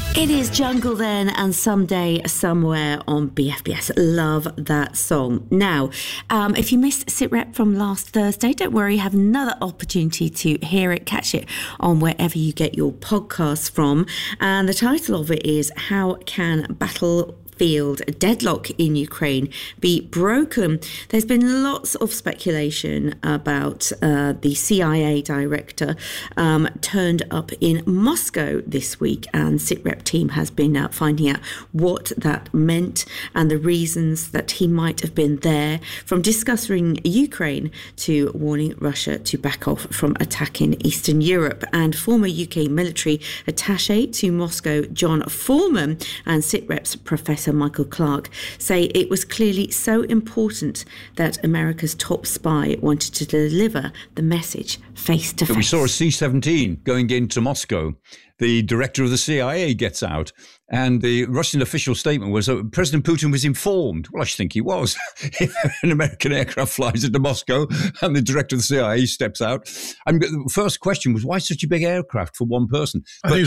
It is Jungle Then and Someday Somewhere on BFBS. Love that song. Now, if you missed SitRep from last Thursday, don't worry, you have another opportunity to hear it, catch it on wherever you get your podcasts from. And the title of it is How Can Battlefield Deadlock in Ukraine be broken? There's been lots of speculation about the CIA director turned up in Moscow this week, and SitRep team has been finding out what that meant and the reasons that he might have been there, from discussing Ukraine to warning Russia to back off from attacking Eastern Europe. And former UK military attaché to Moscow, John Foreman, and SitRep's Professor Michael Clark say it was clearly so important that America's top spy wanted to deliver the message face to face. We saw a C-17 going into Moscow. The director of the CIA gets out, and the Russian official statement was that President Putin was informed. Well, I should think he was. If an American aircraft flies into Moscow and the director of the CIA steps out. And the first question was, why such a big aircraft for one person? I think it